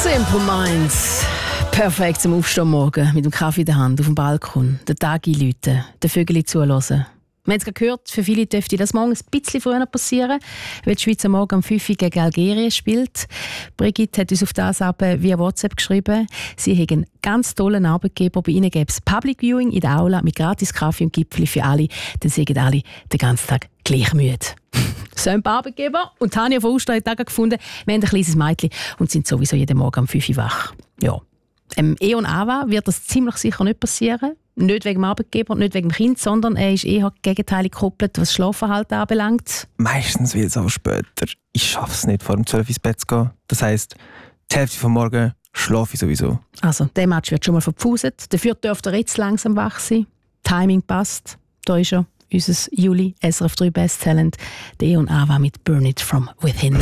Simple Minds. Perfekt zum Aufstehen morgen mit dem Kaffee in der Hand auf dem Balkon, den Tag einläuten, den Vögeln zuhören. Wir haben es gerade gehört, für viele dürfte das morgen ein bisschen früher passieren, weil die Schweiz am Morgen um 5 Uhr gegen Algerien spielt. Brigitte hat uns auf das via WhatsApp geschrieben, sie haben einen ganz tollen Arbeitgeber. Bei ihnen gäbe es Public Viewing in der Aula mit gratis Kaffee und Gipfeli für alle. Dann sind alle den ganzen Tag gleich müde. So ein Arbeitgeber. Und Tanja von Uster hat Tage gefunden, wir haben ein kleines Mädchen und sind sowieso jeden Morgen um 5 Uhr wach. Ja. E.ON AWA wird das ziemlich sicher nicht passieren. Nicht wegen dem Arbeitgeber, nicht wegen dem Kind, sondern er ist eher gegenteilig gekoppelt, was das Schlafverhalten anbelangt. Meistens wird es aber später. Ich schaffe es nicht, vor dem 12 ins Bett zu gehen. Das heisst, die Hälfte vom Morgen schlafe ich sowieso. Also, der Match wird schon mal verpfuset. Dafür dürfte er jetzt langsam wach sein. Timing passt. Da ist er, unser Juli SRF 3 Best Talent, der E.ON AWA mit Burn It From Within.